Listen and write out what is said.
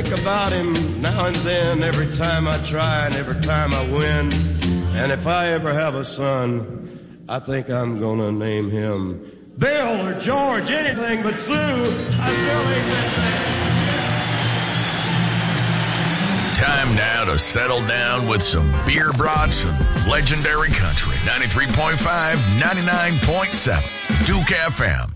think about him now and then, every time I try and every time I win. And if I ever have a son, I think I'm gonna name him Bill or George, anything but Sue. I still ain't that. Time now to settle down with some beer brats and legendary country. 93.5, 99.7, Duke FM.